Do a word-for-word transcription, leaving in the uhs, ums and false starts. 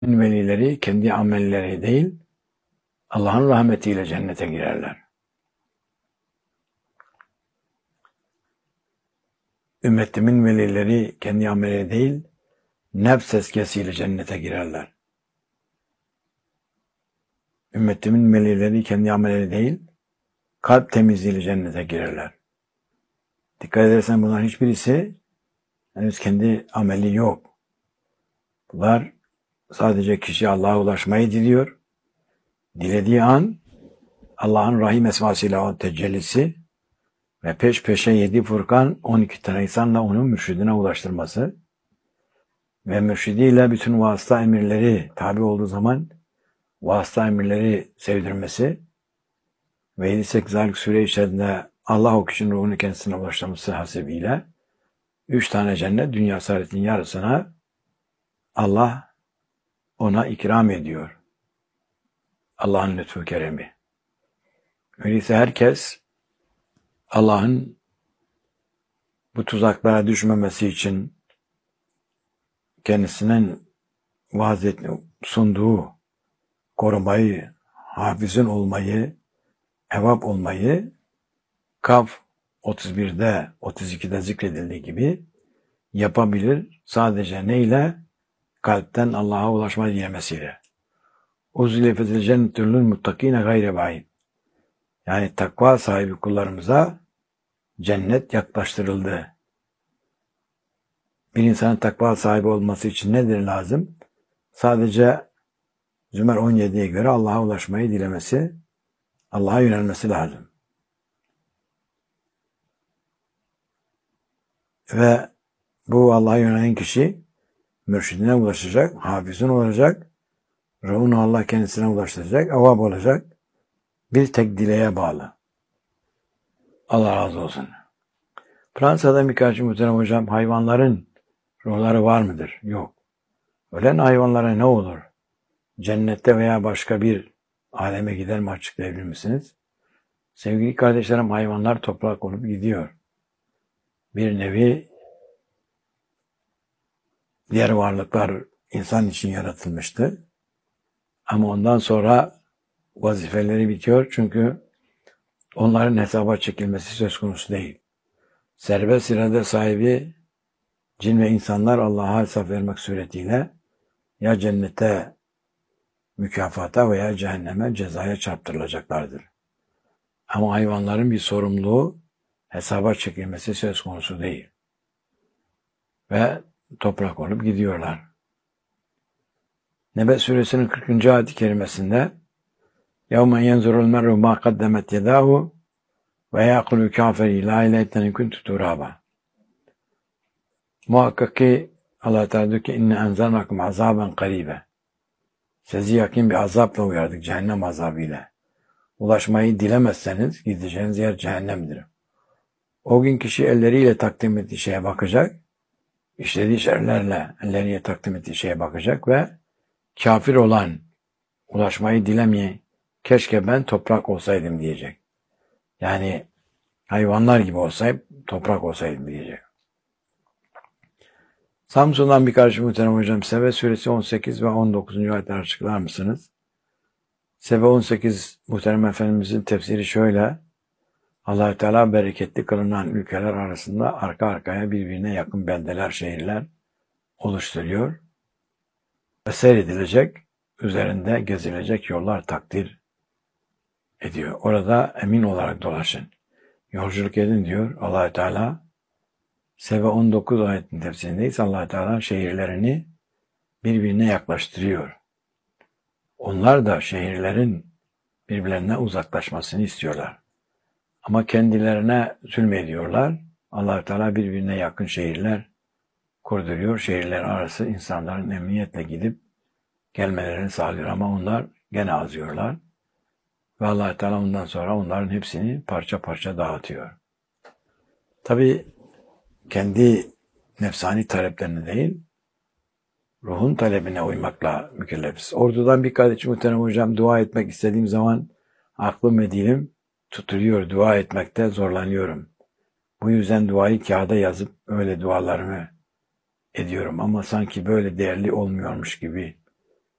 Velileri kendi amelleri değil, Allah'ın rahmetiyle cennete girerler. Ümmetimin velileri kendi amelleri değil, nefs eskisiyle cennete girerler. Ümmetimin velileri kendi amelleri değil, kalp temizliğiyle cennete girerler. Dikkat edersen bunların hiçbirisi henüz kendi ameli yok. Bunlar sadece kişi Allah'a ulaşmayı diliyor. Dilediği an Allah'ın Rahim esmasıyla o tecellisi ve peş peşe yedi Furkan on iki tane insanla onun mürşidine ulaştırması ve mürşidiyle bütün vasıta emirleri tabi olduğu zaman vasıta emirleri sevdirmesi ve yedi sekiz aylık süre içerisinde Allah o kişinin ruhunu kendisine ulaştırması hasebiyle üç tane cennet dünya saadetinin yarısına Allah ona ikram ediyor. Allah'ın lütfu keremi. Öyleyse herkes Allah'ın bu tuzaklara düşmemesi için kendisinin vaaz sunduğu korumayı, hafizin olmayı, evap olmayı Kaf otuz birde, otuz ikide zikredildiği gibi yapabilir. Sadece neyle? Kalpten Allah'a ulaşma diyemesiyle. Uzilefetil cennetüllül muttakine gayre ba'id. Yani takva sahibi kullarımıza cennet yaklaştırıldı. Bir insanın takva sahibi olması için nedir lazım? Sadece Zümer on yediye göre Allah'a ulaşmayı dilemesi, Allah'a yönelmesi lazım. Ve bu Allah'a yönelen kişi mürşidine ulaşacak, hafizin olacak, ruhunu Allah kendisine ulaştıracak, avab olacak. Bir tek dileğe bağlı. Allah razı olsun. Fransa'da birkaç muhterem hocam, hayvanların ruhları var mıdır? Yok. Ölen hayvanlara ne olur? Cennette veya başka bir aleme gider mi, açıklayabilir misiniz? Sevgili kardeşlerim, hayvanlar toprak olup gidiyor. Bir nevi diğer varlıklar insan için yaratılmıştı. Ama ondan sonra vazifeleri bitiyor çünkü onların hesaba çekilmesi söz konusu değil. Serbest irade sahibi cin ve insanlar Allah'a hesap vermek suretiyle ya cennete mükafata veya cehenneme cezaya çarptırılacaklardır. Ama hayvanların bir sorumluluğu hesaba çekilmesi söz konusu değil. Ve toprak olup gidiyorlar. Nebe suresinin kırkıncı ayet-i kerimesinde يَوْمَنْ يَنْزُرُ الْمَرْءُ مَا قَدَّمَتْ يَدَاهُ وَيَقُلُ الْكَافِرِ لَا اِلَيْتَنِ كُنْتُ تُرَابًا. Muhakkak ki Allah Teala diyor ki inne enzarnakum azaben karibe. Sizi yakın bir azapla uyardık, cehennem azabıyla. Ulaşmayı dilemezseniz gideceğiniz yer cehennemdir. O gün kişi elleriyle takdim ettiği şeye bakacak, işlediği şerlerle elleriyle takdim ettiği şeye bakacak ve kafir olan, ulaşmayı dilemeyen, keşke ben toprak olsaydım diyecek. Yani hayvanlar gibi olsaydım, toprak olsaydım diyecek. Samsun'dan bir kardeşim muhterem hocam, Sebe suresi on sekiz ve on dokuzuncu ayetler açıklar mısınız? Sebe on sekiz muhterem efendimizin tefsiri şöyle: Allah-u Teala bereketli kılınan ülkeler arasında arka arkaya birbirine yakın beldeler, şehirler oluşturuyor ve seyredilecek, üzerinde gezilecek yollar takdir ediyor. Orada emin olarak dolaşın, yolculuk edin diyor Allah-u Teala. Sebe on dokuz ayetin tefsirindeyiz. Allah-u Teala şehirlerini birbirine yaklaştırıyor. Onlar da şehirlerin birbirlerine uzaklaşmasını istiyorlar. Ama kendilerine zulmediyorlar. Allah-u Teala birbirine yakın şehirler kurduruyor. Şehirler arası insanların emniyetle gidip gelmelerini sağlıyor. Ama onlar gene azıyorlar. Ve Allah-u Teala ondan sonra onların hepsini parça parça dağıtıyor. Tabi kendi nefsani taleplerine değil, ruhun talebine uymakla mükellefiz. Ordudan bir kardeşim muhterem hocam, dua etmek istediğim zaman aklım ve dilim tutuluyor. Dua etmekte zorlanıyorum. Bu yüzden duayı kağıda yazıp öyle dualarımı ediyorum. Ama sanki böyle değerli olmuyormuş gibi